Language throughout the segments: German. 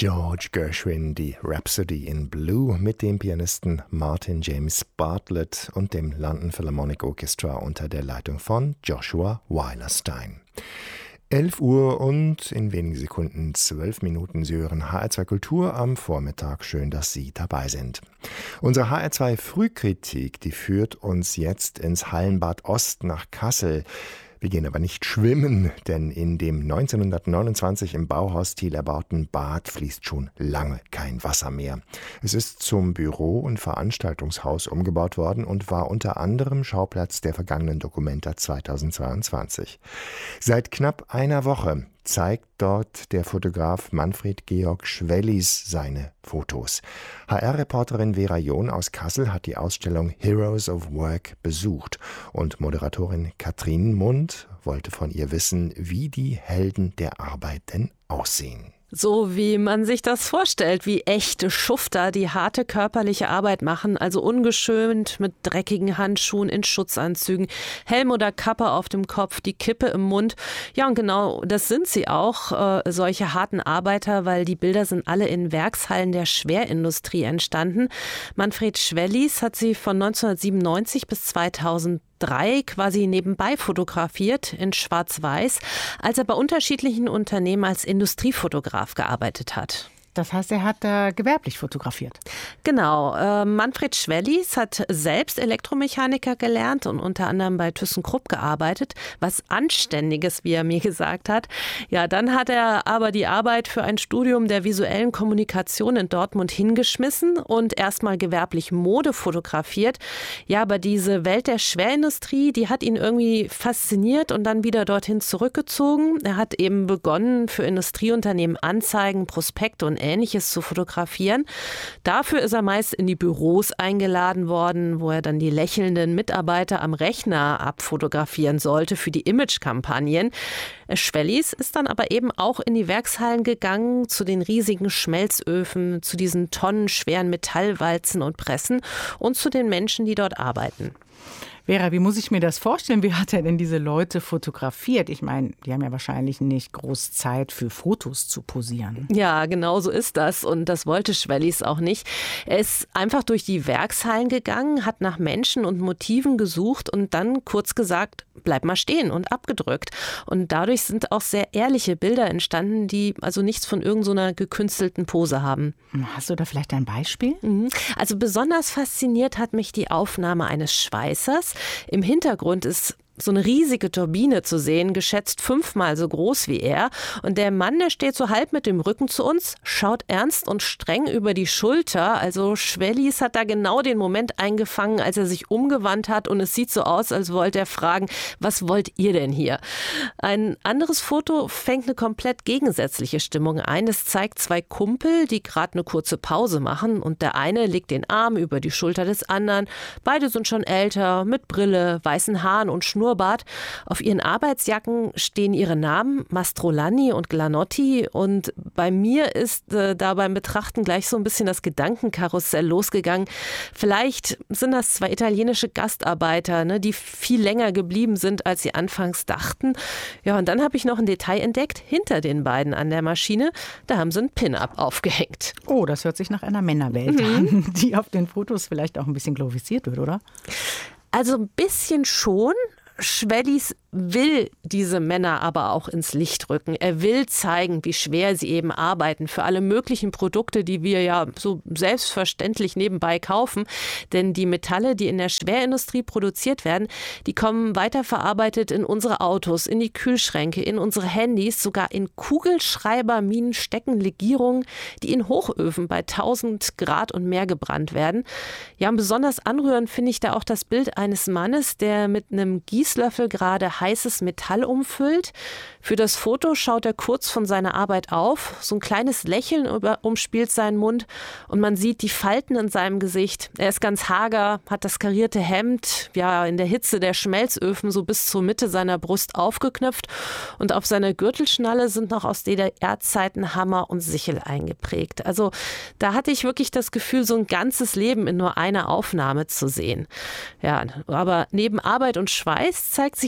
George Gershwin, die Rhapsody in Blue mit dem Pianisten Martin James Bartlett und dem London Philharmonic Orchestra unter der Leitung von Joshua Weilerstein. 11 Uhr und in wenigen Sekunden 12 Minuten. Sie hören HR2 Kultur am Vormittag. Schön, dass Sie dabei sind. Unsere HR2 Frühkritik, die führt uns jetzt ins Hallenbad Ost nach Kassel. Wir gehen aber nicht schwimmen, denn in dem 1929 im Bauhausstil erbauten Bad fließt schon lange kein Wasser mehr. Es ist zum Büro- und Veranstaltungshaus umgebaut worden und war unter anderem Schauplatz der vergangenen Documenta 2022. Seit knapp einer Woche zeigt dort der Fotograf Manfred Georg Schwellis seine Fotos. HR-Reporterin Vera John aus Kassel hat die Ausstellung Heroes of Work besucht und Moderatorin Katrin Mund wollte von ihr wissen, wie die Helden der Arbeit denn aussehen. So wie man sich das vorstellt, wie echte Schufter, die harte körperliche Arbeit machen, also ungeschönt mit dreckigen Handschuhen in Schutzanzügen, Helm oder Kappe auf dem Kopf, die Kippe im Mund. Ja, und genau das sind sie auch, solche harten Arbeiter, weil die Bilder sind alle in Werkshallen der Schwerindustrie entstanden. Manfred Schwellis hat sie von 1997 bis 2003 quasi nebenbei fotografiert in Schwarz-Weiß, als er bei unterschiedlichen Unternehmen als Industriefotograf gearbeitet hat. Das heißt, er hat gewerblich fotografiert. Genau. Manfred Schwellis hat selbst Elektromechaniker gelernt und unter anderem bei ThyssenKrupp gearbeitet. Was Anständiges, wie er mir gesagt hat. Ja, dann hat er aber die Arbeit für ein Studium der visuellen Kommunikation in Dortmund hingeschmissen und erstmal gewerblich Mode fotografiert. Ja, aber diese Welt der Schwerindustrie, die hat ihn irgendwie fasziniert und dann wieder dorthin zurückgezogen. Er hat eben begonnen, für Industrieunternehmen Anzeigen, Prospekte und Ähnliches zu fotografieren. Dafür ist er meist in die Büros eingeladen worden, wo er dann die lächelnden Mitarbeiter am Rechner abfotografieren sollte für die Imagekampagnen. Schwellis ist dann aber eben auch in die Werkshallen gegangen, zu den riesigen Schmelzöfen, zu diesen tonnenschweren Metallwalzen und Pressen und zu den Menschen, die dort arbeiten. Vera, wie muss ich mir das vorstellen? Wie hat er denn diese Leute fotografiert? Ich meine, die haben ja wahrscheinlich nicht groß Zeit für Fotos zu posieren. Ja, genau so ist das und das wollte Schwellis auch nicht. Er ist einfach durch die Werkshallen gegangen, hat nach Menschen und Motiven gesucht und dann kurz gesagt, bleib mal stehen und abgedrückt. Und dadurch sind auch sehr ehrliche Bilder entstanden, die also nichts von irgendeiner gekünstelten Pose haben. Hast du da vielleicht ein Beispiel? Also besonders fasziniert hat mich die Aufnahme eines Schweißers. Im Hintergrund ist so eine riesige Turbine zu sehen, geschätzt 5-mal so groß wie er. Und der Mann, der steht so halb mit dem Rücken zu uns, schaut ernst und streng über die Schulter. Also Schwellis hat da genau den Moment eingefangen, als er sich umgewandt hat. Und es sieht so aus, als wollte er fragen, was wollt ihr denn hier? Ein anderes Foto fängt eine komplett gegensätzliche Stimmung ein. Es zeigt 2 Kumpel, die gerade eine kurze Pause machen. Und der eine legt den Arm über die Schulter des anderen. Beide sind schon älter, mit Brille, weißen Haaren und Schnurrbart. Auf ihren Arbeitsjacken stehen ihre Namen, Mastrolani und Glanotti. Und bei mir ist da beim Betrachten gleich so ein bisschen das Gedankenkarussell losgegangen. Vielleicht sind das 2 italienische Gastarbeiter, ne, die viel länger geblieben sind, als sie anfangs dachten. Ja, und dann habe ich noch ein Detail entdeckt, hinter den beiden an der Maschine, da haben sie ein Pin-Up aufgehängt. Oh, das hört sich nach einer Männerwelt an, die auf den Fotos vielleicht auch ein bisschen glorifiziert wird, oder? Also ein bisschen schon. Schwellis will diese Männer aber auch ins Licht rücken. Er will zeigen, wie schwer sie eben arbeiten für alle möglichen Produkte, die wir ja so selbstverständlich nebenbei kaufen. Denn die Metalle, die in der Schwerindustrie produziert werden, die kommen weiterverarbeitet in unsere Autos, in die Kühlschränke, in unsere Handys, sogar in Kugelschreiberminen stecken Legierungen, die in Hochöfen bei 1000 Grad und mehr gebrannt werden. Ja, und besonders anrührend finde ich da auch das Bild eines Mannes, der mit einem Gießlöffel gerade heißes Metall umfüllt. Für das Foto schaut er kurz von seiner Arbeit auf. So ein kleines Lächeln umspielt seinen Mund und man sieht die Falten in seinem Gesicht. Er ist ganz hager, hat das karierte Hemd, ja, in der Hitze der Schmelzöfen so bis zur Mitte seiner Brust aufgeknöpft und auf seiner Gürtelschnalle sind noch aus DDR-Zeiten Hammer und Sichel eingeprägt. Also da hatte ich wirklich das Gefühl, so ein ganzes Leben in nur einer Aufnahme zu sehen. Ja, aber neben Arbeit und Schweiß zeigt sich in den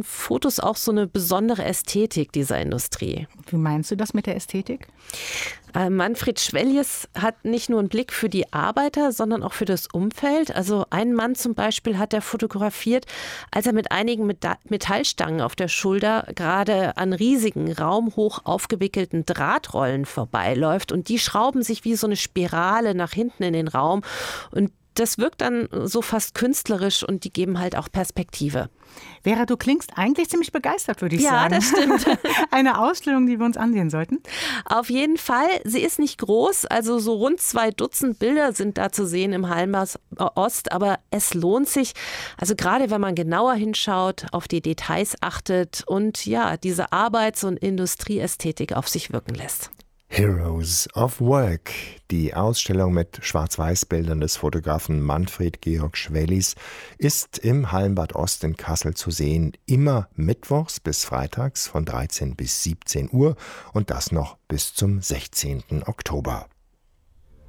Fotos auch so eine besondere Ästhetik dieser Industrie. Wie meinst du das mit der Ästhetik? Manfred Schweljes hat nicht nur einen Blick für die Arbeiter, sondern auch für das Umfeld. Also einen Mann zum Beispiel hat er fotografiert, als er mit einigen Metallstangen auf der Schulter gerade an riesigen, raumhoch aufgewickelten Drahtrollen vorbeiläuft. Und die schrauben sich wie so eine Spirale nach hinten in den Raum. Und das wirkt dann so fast künstlerisch und die geben halt auch Perspektive. Vera, du klingst eigentlich ziemlich begeistert, würde ich sagen. Ja, das stimmt. Eine Ausstellung, die wir uns ansehen sollten? Auf jeden Fall. Sie ist nicht groß, also so rund 2 Dutzend Bilder sind da zu sehen im Hallenbad Ost, aber es lohnt sich, also gerade wenn man genauer hinschaut, auf die Details achtet und ja, diese Arbeits- und Industrieästhetik auf sich wirken lässt. Heroes of Work. Die Ausstellung mit Schwarz-Weiß-Bildern des Fotografen Manfred Georg Schwellis ist im Hallenbad Ost in Kassel zu sehen. Immer mittwochs bis freitags von 13 bis 17 Uhr und das noch bis zum 16. Oktober.